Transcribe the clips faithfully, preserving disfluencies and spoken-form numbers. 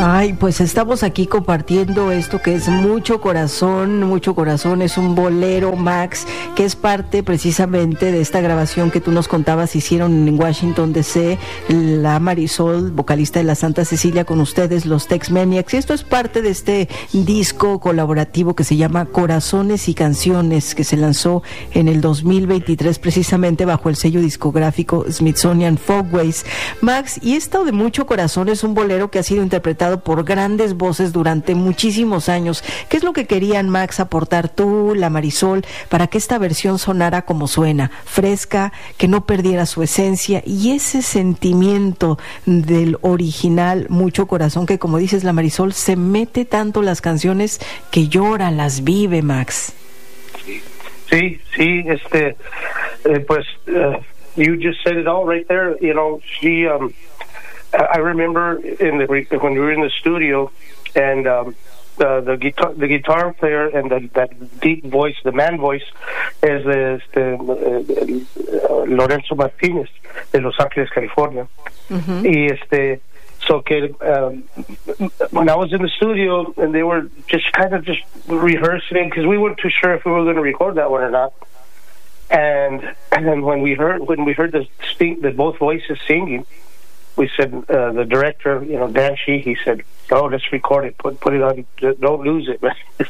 Ay, pues estamos aquí compartiendo esto que es Mucho Corazón, Mucho Corazón, es un bolero, Max, que es parte precisamente de esta grabación que tú nos contabas, hicieron en Washington D C, la Marisol, vocalista de la Santa Cecilia, con ustedes, los Tex Maniacs, y esto es parte de este disco colaborativo que se llama Corazones y Canciones, que se lanzó en el dos mil veintitrés precisamente bajo el sello discográfico Smithsonian Folkways. Max, y esto de Mucho Corazón es un bolero que ha sido interpretado por grandes voces durante muchísimos años. ¿Qué es lo que querían, Max, aportar tú, la Marisol, para que esta versión sonara como suena, fresca, que no perdiera su esencia y ese sentimiento del original Mucho Corazón, que como dices, la Marisol, se mete tanto las canciones que llora, las vive, Max? Sí, sí, este, eh, pues, uh, you just said it all right there. You know, she, um, I remember in the when we were in the studio, and um, uh, the guitar the guitar player and the, that deep voice, the man voice, is este, uh, Lorenzo Martínez de Los Ángeles, California. Mm-hmm. Y este, so que um, when I was in the studio and they were just kind of just rehearsing because we weren't too sure if we were going to record that one or not. And and then when we heard when we heard the speak the both voices singing, we said, uh, the director, you know, Dan Shee, he said, "Oh, let's record it. Put put it on. Don't lose it."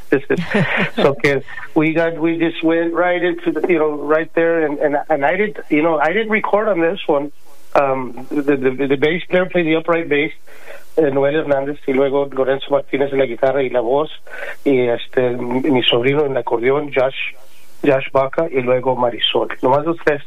So, okay, we got we just went right into the, you know, right there, and and and I did, you know, I didn't record on this one. Um, the the, the bass player played the upright bass, eh, Noel Hernández, y luego Lorenzo Martínez en la guitarra y la voz, y este mi sobrino en el acordeón, Josh Josh Baca, y luego Marisol. Nomás los tres,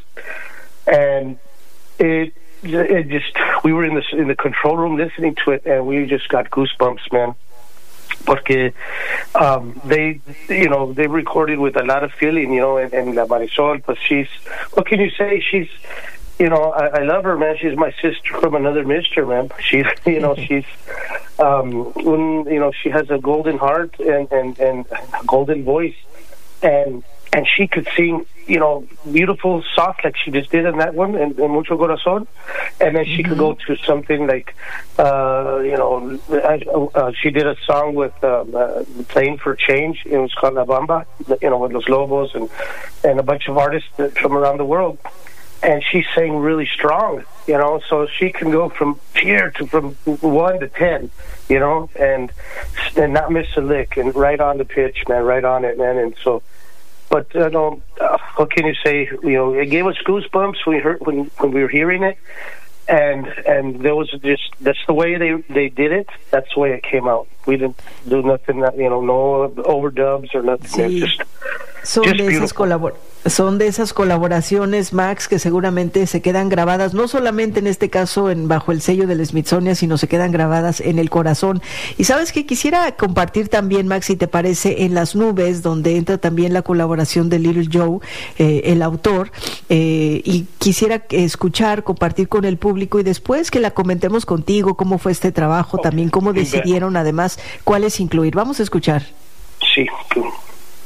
and it. It just we were in the in the control room listening to it, and we just got goosebumps, man. Porque um, they, you know, they recorded with a lot of feeling, you know, and, and La Marisol, but she's, what can you say? She's, you know, I, I love her, man. She's my sister from another mister, man. She's, you know, she's, um, un, you know, she has a golden heart and and and a golden voice, and and she could sing, you know, beautiful, soft, like she just did in that one, in, in Mucho Corazón. And then she mm-hmm. could go to something like, uh, you know, uh, she did a song with um, uh, Playing for Change. It was called La Bamba, you know, with Los Lobos and, and a bunch of artists from around the world. And she sang really strong, you know, so she can go from here to from one to ten, you know, and and not miss a lick, and right on the pitch, man, right on it, man. And so, but you know, uh, what can you say? You know, it gave us goosebumps when we heard when when we were hearing it, and and there was just that's the way they they did it. That's the way it came out. We didn't do nothing, you know, no overdubs or nothing. Sí. Just, son just de esas colabor son de esas colaboraciones, Max, que seguramente se quedan grabadas, no solamente en este caso en bajo el sello del Smithsonian, sino se quedan grabadas en el corazón. Y sabes que quisiera compartir también, Max, si te parece, en Las Nubes, donde entra también la colaboración de Little Joe, eh, el autor, eh, y quisiera escuchar, compartir con el público y después que la comentemos contigo, cómo fue este trabajo, también cómo decidieron además cuáles incluir. Vamos a escuchar. Sí.